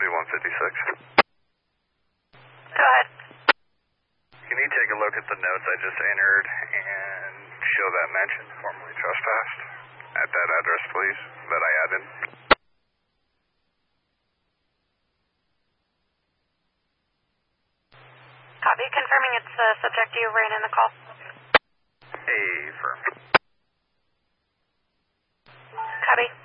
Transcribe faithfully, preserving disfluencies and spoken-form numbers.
forty-one fifty-six. Go ahead. Can you take a look at the notes I just entered and show that mention, formerly trespassed, at that address, please, that I added? Copy. Confirming it's the subject you ran in the call. A firm. Copy.